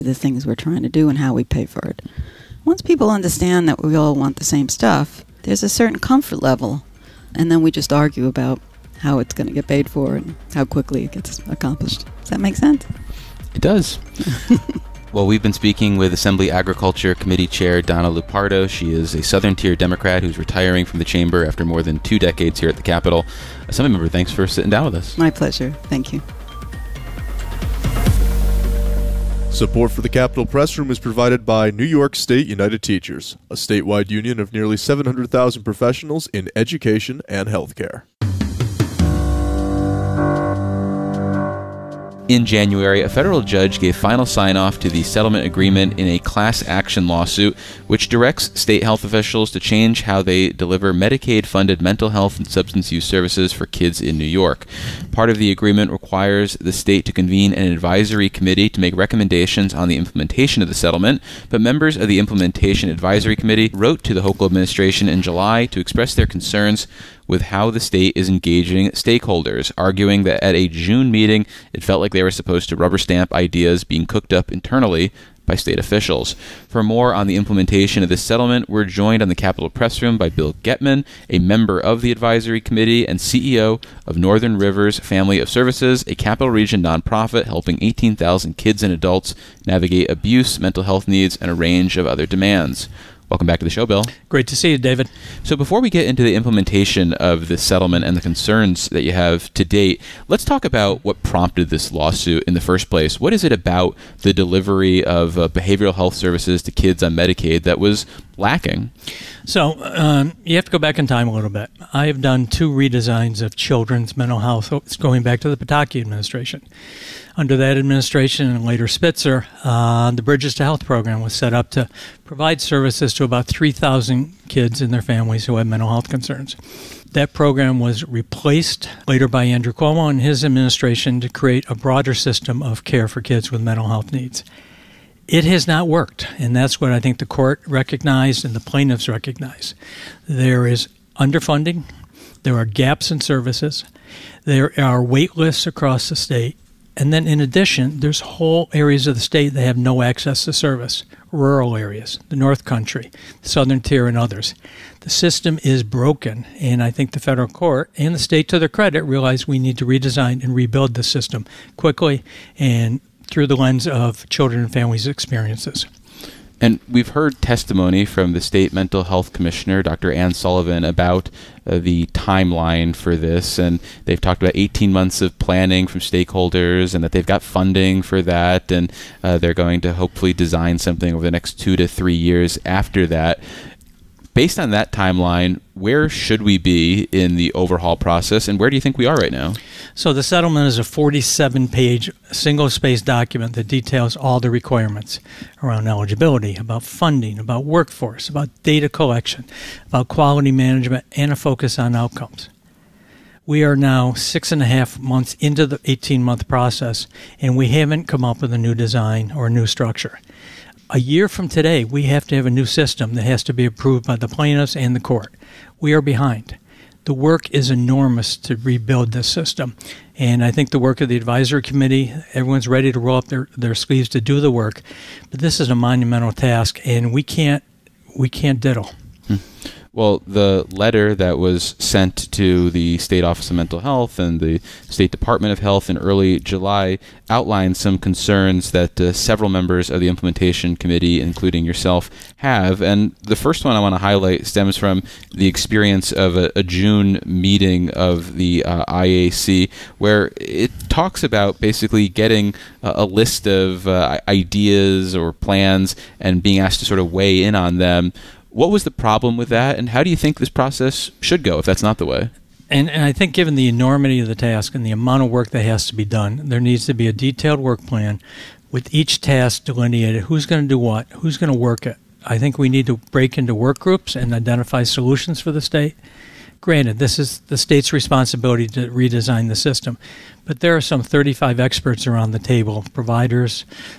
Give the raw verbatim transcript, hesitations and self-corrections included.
the things we're trying to do and how we pay for it. Once people understand that we all want the same stuff, there's a certain comfort level, and then we just argue about how it's going to get paid for and how quickly it gets accomplished. Does that make sense? It does. Well, we've been speaking with Assembly Agriculture Committee Chair Donna Lupardo. She is a Southern Tier Democrat who's retiring from the chamber after more than two decades here at the Capitol. Assembly member, thanks for sitting down with us. My pleasure. Thank you. Support for the Capitol Press Room is provided by New York State United Teachers, a statewide union of nearly seven hundred thousand professionals in education and healthcare. In January, a federal judge gave final sign-off to the settlement agreement in a class action lawsuit which directs state health officials to change how they deliver Medicaid-funded mental health and substance use services for kids in New York. Part of the agreement requires the state to convene an advisory committee to make recommendations on the implementation of the settlement, but members of the Implementation Advisory Committee wrote to the Hochul administration in July to express their concerns with how the state is engaging stakeholders, arguing that at a June meeting, it felt like they were supposed to rubber stamp ideas being cooked up internally by state officials. For more on the implementation of this settlement, we're joined on the Capitol Press Room by Bill Getman, a member of the advisory committee and C E O of Northern Rivers Family of Services, a Capital Region nonprofit helping eighteen thousand kids and adults navigate abuse, mental health needs, and a range of other demands. Welcome back to the show, Bill. Great to see you, David. So before we get into the implementation of this settlement and the concerns that you have to date, let's talk about what prompted this lawsuit in the first place. What is it about the delivery of uh, behavioral health services to kids on Medicaid that was lacking? So um, you have to go back in time a little bit. I have done two redesigns of children's mental health. It's going back to the Pataki administration. Under that administration and later Spitzer, uh, the Bridges to Health program was set up to provide services to about three thousand kids and their families who had mental health concerns. That program was replaced later by Andrew Cuomo and his administration to create a broader system of care for kids with mental health needs. It has not worked, and that's what I think the court recognized and the plaintiffs recognize. There is underfunding. There are gaps in services. There are wait lists across the state. And then in addition, there's whole areas of the state that have no access to service, rural areas, the North Country, the Southern Tier, and others. The system is broken, and I think the federal court and the state, to their credit, realize we need to redesign and rebuild the system quickly and through the lens of children and families' experiences. And we've heard testimony from the state mental health commissioner, Doctor Ann Sullivan, about uh, the timeline for this. And they've talked about eighteen months of planning from stakeholders and that they've got funding for that. And uh, they're going to hopefully design something over the next two to three years after that. Based on that timeline, where should we be in the overhaul process, and where do you think we are right now? So the settlement is a forty-seven page single-spaced document that details all the requirements around eligibility, about funding, about workforce, about data collection, about quality management, and a focus on outcomes. We are now six and a half months into the eighteen-month process, and we haven't come up with a new design or a new structure. A year from today, we have to have a new system that has to be approved by the plaintiffs and the court. We are behind. The work is enormous to rebuild this system. And I think the work of the advisory committee, everyone's ready to roll up their, their sleeves to do the work. But this is a monumental task, and we can't, we can't diddle. Hmm. Well, the letter that was sent to the State Office of Mental Health and the State Department of Health in early July outlined some concerns that uh, several members of the Implementation Committee, including yourself, have. And the first one I want to highlight stems from the experience of a, a June meeting of the uh, I A C, where it talks about basically getting uh, a list of uh, ideas or plans and being asked to sort of weigh in on them. What was the problem with that, and how do you think this process should go if that's not the way? And, and I think given the enormity of the task and the amount of work that has to be done, there needs to be a detailed work plan with each task delineated. Who's going to do what? Who's going to work it? I think we need to break into work groups and identify solutions for the state. Granted, this is the state's responsibility to redesign the system, but there are some thirty-five experts around the table, providers,